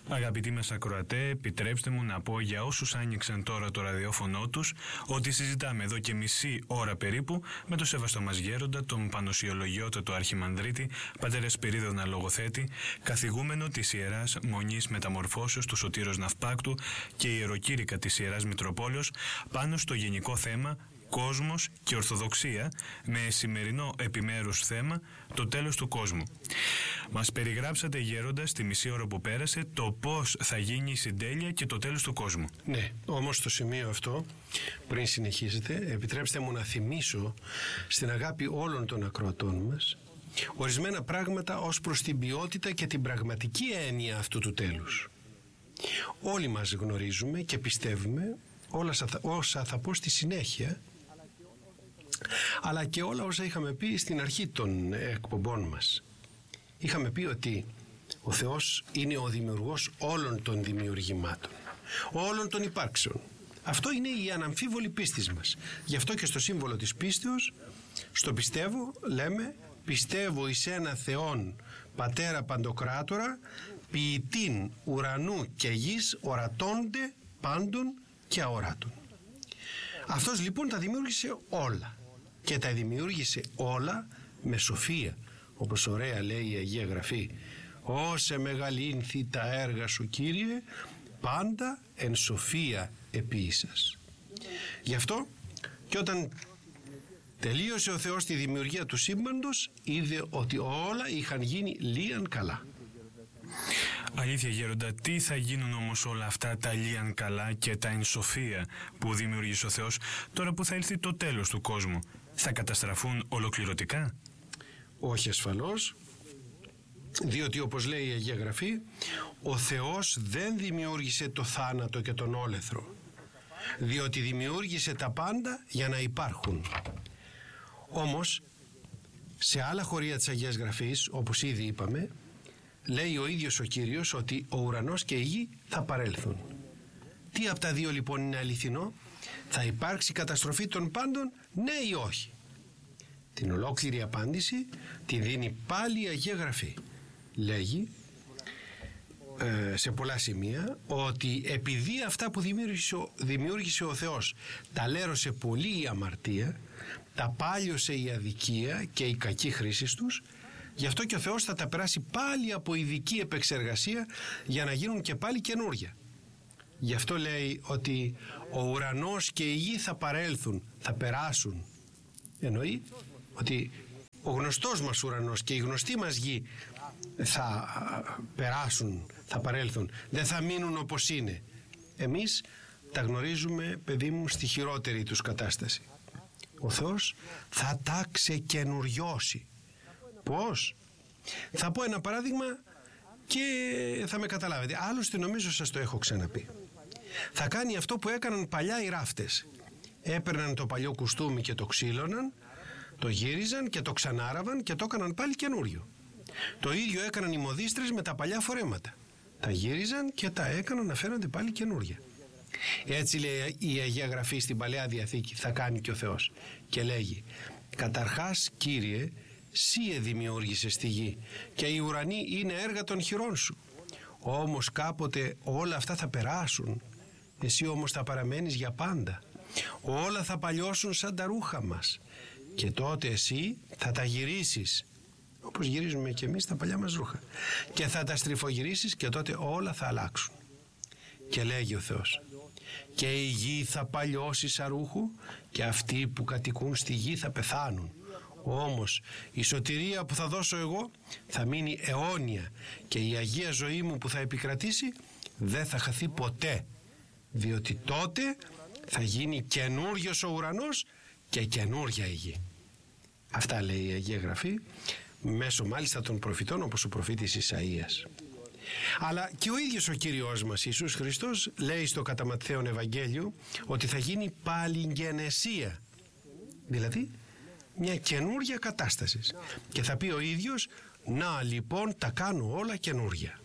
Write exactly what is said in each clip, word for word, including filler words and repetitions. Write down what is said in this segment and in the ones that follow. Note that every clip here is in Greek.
Αγαπητοί μας ακροατέ, επιτρέψτε μου να πω για όσους άνοιξαν τώρα το ραδιόφωνο τους ότι συζητάμε εδώ και μισή ώρα περίπου με τον σεβαστό μας γέροντα, τον Πανοσιολογιότατο Αρχιμανδρίτη, πατέρα Σπυρίδωνα Λογοθέτη, καθηγούμενο της Ιεράς Μονής Μεταμορφώσεως του Σωτήρος Ναυπάκτου και ιεροκήρυκα της Ιεράς Μητροπόλεως πάνω στο γενικό θέμα κόσμος και ορθοδοξία, με σημερινό επιμέρους θέμα το τέλος του κόσμου. Μας περιγράψατε, γέροντα, στη μισή ώρα που πέρασε, το πώς θα γίνει η συντέλεια και το τέλος του κόσμου. Ναι, όμως στο σημείο αυτό, πριν συνεχίσετε, επιτρέψτε μου να θυμίσω στην αγάπη όλων των ακροατών μας ορισμένα πράγματα ως προς την ποιότητα και την πραγματική έννοια αυτού του τέλους. Όλοι μας γνωρίζουμε και πιστεύουμε όλα όσα θα πω στη συνέχεια, αλλά και όλα όσα είχαμε πει στην αρχή των εκπομπών μας. Είχαμε πει ότι ο Θεός είναι ο δημιουργός όλων των δημιουργημάτων, όλων των υπάρξεων. Αυτό είναι η αναμφίβολη πίστη μας. Γι' αυτό και στο σύμβολο της πίστεως, στο πιστεύω, λέμε πιστεύω εις ένα Θεόν Πατέρα Παντοκράτορα, ποιητήν ουρανού και γης, ορατώνται πάντων και αοράτων. Αυτός λοιπόν τα δημιούργησε όλα και τα δημιούργησε όλα με σοφία, όπως ωραία λέει η Αγία Γραφή, «Όσε μεγαλύνθη τα έργα σου, Κύριε, πάντα εν σοφία επίησας». Γι' αυτό και όταν τελείωσε ο Θεός τη δημιουργία του σύμπαντος, είδε ότι όλα είχαν γίνει λίαν καλά. Αλήθεια, γέροντα, τι θα γίνουν όμως όλα αυτά τα λίαν καλά και τα εν σοφία που δημιούργησε ο Θεός τώρα που θα έλθει το τέλος του κόσμου? Θα καταστραφούν ολοκληρωτικά? Όχι ασφαλώς, διότι όπως λέει η Αγία Γραφή, ο Θεός δεν δημιούργησε το θάνατο και τον όλεθρο, διότι δημιούργησε τα πάντα για να υπάρχουν. Όμως σε άλλα χωρία της Αγίας Γραφής, όπως ήδη είπαμε, λέει ο ίδιος ο Κύριος ότι ο ουρανός και η γη θα παρέλθουν. Τι από τα δύο λοιπόν είναι αληθινό? Θα υπάρξει καταστροφή των πάντων, ναι ή όχι? Την ολόκληρη απάντηση τη δίνει πάλι η Αγία Γραφή. Λέγει ε, σε πολλά σημεία ότι επειδή αυτά που δημιούργησε ο, δημιούργησε ο Θεός τα λέρωσε πολύ η αμαρτία, τα πάλιωσε η αδικία και η κακή χρήση τους, γι' αυτό και ο Θεός θα τα περάσει πάλι από ειδική επεξεργασία για να γίνουν και πάλι καινούρια. Γι' αυτό λέει ότι ο ουρανός και η γη θα παρέλθουν, θα περάσουν. Εννοεί ότι ο γνωστός μας ουρανός και η γνωστή μας γη θα περάσουν, θα παρέλθουν, δεν θα μείνουν όπως είναι. Εμείς τα γνωρίζουμε, παιδί μου, στη χειρότερη τους κατάσταση. Ο Θεός θα τα ξεκαινουριώσει. Πώς? Θα πω ένα παράδειγμα και θα με καταλάβετε. Άλλωστε νομίζω σας το έχω ξαναπεί. Θα κάνει αυτό που έκαναν παλιά οι ράφτες. Έπαιρναν το παλιό κουστούμι και το ξύλωναν, το γύριζαν και το ξανάραβαν και το έκαναν πάλι καινούριο. Το ίδιο έκαναν οι μοδίστρες με τα παλιά φορέματα. Τα γύριζαν και τα έκαναν να φαίνονται πάλι καινούρια. Έτσι λέει η Αγία Γραφή στην Παλαιά Διαθήκη, θα κάνει και ο Θεός. Και λέγει, καταρχάς, Κύριε, Σύ εδημιούργησες τη γη και οι ουρανοί είναι έργα των χειρών σου. Όμως κάποτε όλα αυτά θα περάσουν, εσύ όμως θα παραμένεις για πάντα. Όλα θα παλιώσουν σαν τα ρούχα μας και τότε εσύ θα τα γυρίσεις, όπως γυρίζουμε και εμείς τα παλιά μας ρούχα, και θα τα στριφογυρίσεις και τότε όλα θα αλλάξουν. Και λέγει ο Θεός, και η γη θα παλιώσει σαν ρούχο και αυτοί που κατοικούν στη γη θα πεθάνουν. Όμως η σωτηρία που θα δώσω εγώ θα μείνει αιώνια και η Αγία ζωή μου που θα επικρατήσει δεν θα χαθεί ποτέ, διότι τότε θα γίνει καινούριος ο ουρανός και καινούρια η γη. Αυτά λέει η Αγία Γραφή, μέσω μάλιστα των προφητών όπως ο προφήτης Ισαΐας. Αλλά και ο ίδιος ο Κύριος μας Ιησούς Χριστός λέει στο κατά Ματθαίον Ευαγγέλιο ότι θα γίνει παλιγγενεσία, δηλαδή μια καινούρια κατάσταση, και θα πει ο ίδιος, να λοιπόν τα κάνω όλα καινούρια.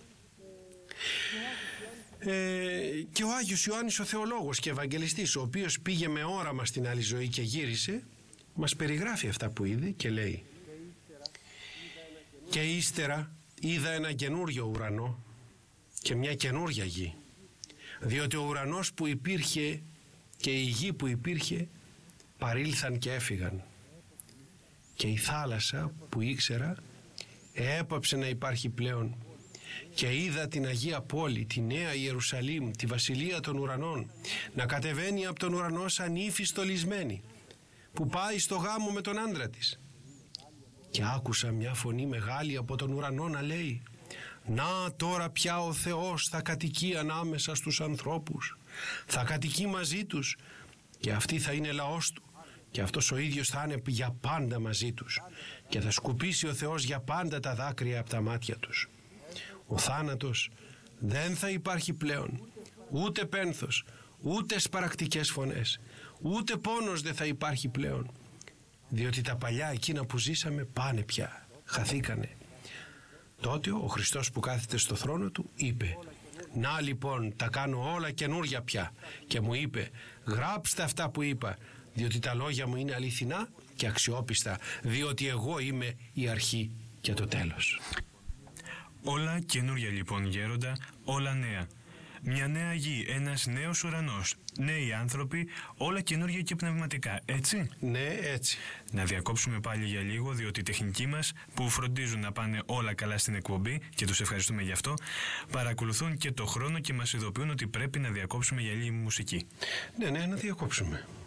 Ε, και ο Άγιος Ιωάννης ο Θεολόγος και Ευαγγελιστής, ο οποίος πήγε με όραμα στην άλλη ζωή και γύρισε, μας περιγράφει αυτά που είδε και λέει, και ύστερα είδα ένα καινούριο ουρανό και μια καινούρια γη. Διότι ο ουρανός που υπήρχε και η γη που υπήρχε παρήλθαν και έφυγαν. Και η θάλασσα που ήξερα έπαψε να υπάρχει πλέον. Και είδα την Αγία Πόλη, τη Νέα Ιερουσαλήμ, τη Βασιλεία των Ουρανών, να κατεβαίνει από τον ουρανό σαν ύφη στολισμένη, που πάει στο γάμο με τον άντρα της. Και άκουσα μια φωνή μεγάλη από τον ουρανό να λέει: «Να τώρα πια ο Θεός θα κατοικεί ανάμεσα στους ανθρώπους, θα κατοικεί μαζί τους και αυτοί θα είναι λαός του και αυτός ο ίδιος θα είναι για πάντα μαζί τους και θα σκουπίσει ο Θεός για πάντα τα δάκρυα από τα μάτια τους. Ο θάνατος δεν θα υπάρχει πλέον, ούτε πένθος, ούτε σπαρακτικές φωνές, ούτε πόνος δεν θα υπάρχει πλέον, διότι τα παλιά εκείνα που ζήσαμε πάνε πια, χαθήκανε». Τότε ο Χριστός που κάθεται στο θρόνο του είπε: «Να λοιπόν, τα κάνω όλα καινούρια πια». Και μου είπε: «Γράψτε αυτά που είπα, διότι τα λόγια μου είναι αληθινά και αξιόπιστα, διότι εγώ είμαι η αρχή και το τέλος». Όλα καινούρια λοιπόν, γέροντα, όλα νέα. Μια νέα γη, ένας νέος ουρανός, νέοι άνθρωποι, όλα καινούργια και πνευματικά, έτσι? Ναι, έτσι. Να διακόψουμε πάλι για λίγο, διότι οι τεχνικοί μας, που φροντίζουν να πάνε όλα καλά στην εκπομπή και τους ευχαριστούμε γι' αυτό, παρακολουθούν και το χρόνο και μας ειδοποιούν ότι πρέπει να διακόψουμε για λίγη μουσική. Ναι, ναι, να διακόψουμε.